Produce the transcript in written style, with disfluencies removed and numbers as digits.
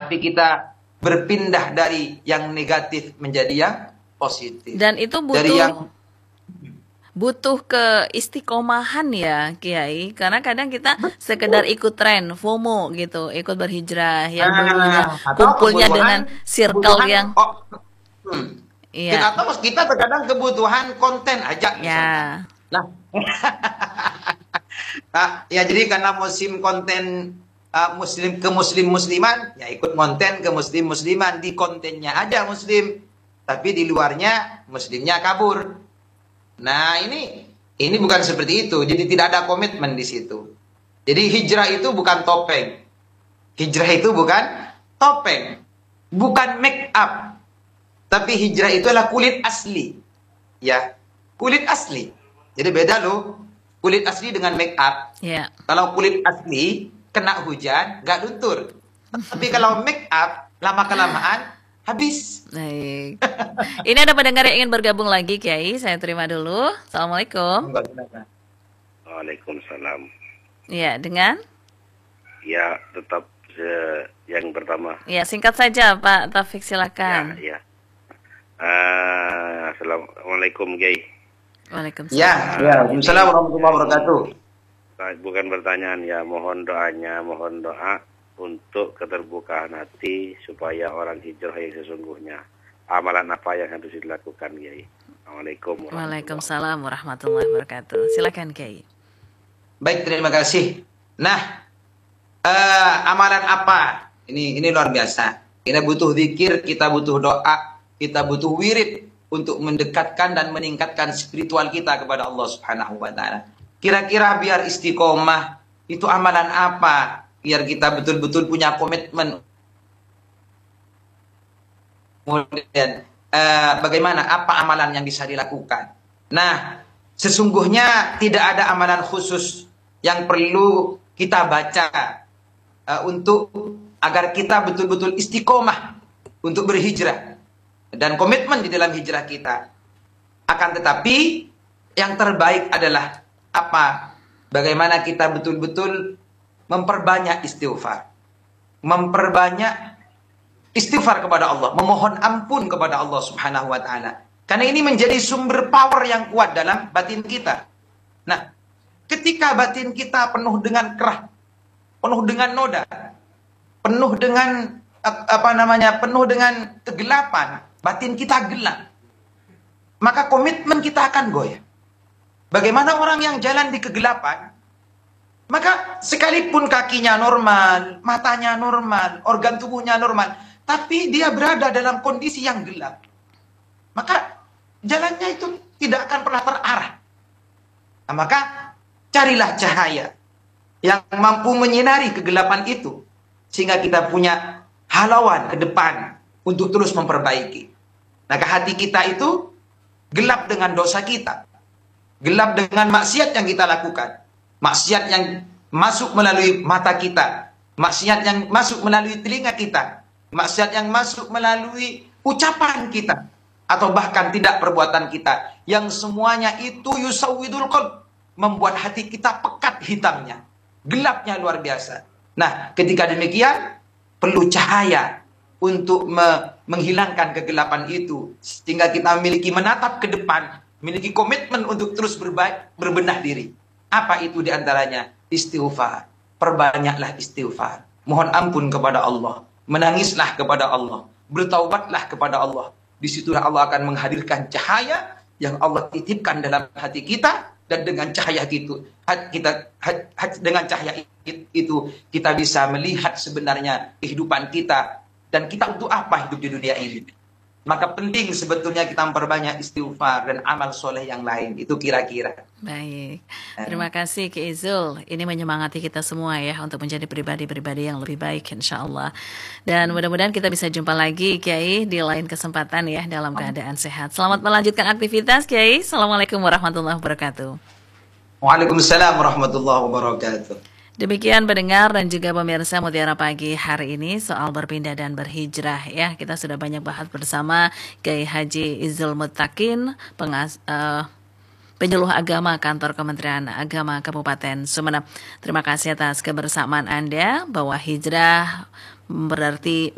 tapi kita berpindah dari yang negatif menjadi yang positif. Dan itu Dari yang butuh keistiqomahan ya Kiai, karena kadang kita sekedar ikut tren FOMO gitu, ikut berhijrah yang dulunya atau kumpulnya dengan circle yang atau kita terkadang kebutuhan konten aja misalnya. ya. Ya jadi karena musim konten muslim ke musliman, ya ikut konten ke musliman, di kontennya aja muslim, tapi di luarnya muslimnya kabur. Nah ini bukan seperti itu. Jadi tidak ada komitmen di situ. Jadi hijrah itu bukan topeng. Hijrah itu bukan topeng, bukan make up. Tapi hijrah itu adalah kulit asli. Ya, kulit asli. Jadi beda loh. Kulit asli dengan make up. Yeah. Kalau kulit asli kena hujan nggak luntur. Tapi kalau make up lama-kelamaan habis. Baik. Ini ada pendengar yang ingin bergabung lagi Kiai. Saya terima dulu. Assalamualaikum. Waalaikumsalam. Ya, dengan? Ya, tetap yang pertama. Ya, singkat saja Pak Taufik, silakan. Ya. Assalamualaikum Kiai. Waalaikumsalam. Ya, Waalaikumsalam warahmatullahi wabarakatuh. Bukan pertanyaan ya, mohon doa untuk keterbukaan hati supaya orang hijrah yang sesungguhnya. Amalan apa yang harus dilakukan Kiai? Assalamualaikum. Waalaikumsalam warahmatullahi wabarakatuh. Silakan Kiai. Baik, terima kasih. Nah, amalan apa? Ini luar biasa. Kita butuh zikir, kita butuh doa, kita butuh wirid untuk mendekatkan dan meningkatkan spiritual kita kepada Allah Subhanahu wa taala. Kira-kira biar istiqomah itu amalan apa? Biar kita betul-betul punya komitmen. Kemudian bagaimana, apa amalan yang bisa dilakukan? Nah, sesungguhnya tidak ada amalan khusus yang perlu kita baca untuk agar kita betul-betul istiqomah untuk berhijrah dan komitmen di dalam hijrah kita. Akan tetapi yang terbaik adalah apa? Bagaimana kita betul-betul memperbanyak istighfar. Memperbanyak istighfar kepada Allah, memohon ampun kepada Allah Subhanahu wa taala. Karena ini menjadi sumber power yang kuat dalam batin kita. Nah, ketika batin kita penuh dengan kerah, penuh dengan noda, penuh dengan penuh dengan kegelapan, batin kita gelap, maka komitmen kita akan goyah. Bagaimana orang yang jalan di kegelapan, maka sekalipun kakinya normal, matanya normal, organ tubuhnya normal, tapi dia berada dalam kondisi yang gelap, maka jalannya itu tidak akan pernah terarah. Nah, maka carilah cahaya yang mampu menyinari kegelapan itu, sehingga kita punya halauan ke depan untuk terus memperbaiki. Maka hati kita itu gelap dengan dosa kita, gelap dengan maksiat yang kita lakukan, maksiat yang masuk melalui mata kita, maksiat yang masuk melalui telinga kita, maksiat yang masuk melalui ucapan kita, atau bahkan tidak perbuatan kita, yang semuanya itu yusawwidul qalb, membuat hati kita pekat hitamnya, gelapnya luar biasa. Nah, ketika demikian perlu cahaya untuk menghilangkan kegelapan itu, sehingga kita memiliki menatap ke depan, memiliki komitmen untuk terus berbenah diri. Apa itu diantaranya? Istighfar. Perbanyaklah istighfar. Mohon ampun kepada Allah. Menangislah kepada Allah. Bertaubatlah kepada Allah. Disitulah Allah akan menghadirkan cahaya yang Allah titipkan dalam hati kita, dan dengan cahaya itu kita bisa melihat sebenarnya kehidupan kita, dan kita untuk apa hidup di dunia ini. Maka penting sebetulnya kita memperbanyak istighfar dan amal soleh yang lain. Itu kira-kira. Baik, terima kasih Ki Izul. Ini menyemangati kita semua ya untuk menjadi pribadi-pribadi yang lebih baik insya Allah. Dan mudah-mudahan kita bisa jumpa lagi Kiai di lain kesempatan ya, dalam keadaan sehat. Selamat melanjutkan aktivitas Kiai. Assalamualaikum warahmatullahi wabarakatuh. Waalaikumsalam warahmatullahi wabarakatuh. Demikian pendengar dan juga pemirsa Mutiara Pagi hari ini soal berpindah dan berhijrah ya. Kita sudah banyak bahas bersama Kiai Haji Izul Muttaqin, penyuluh agama kantor Kementerian Agama Kabupaten Sumeneb. Terima kasih atas kebersamaan Anda, bahwa hijrah berarti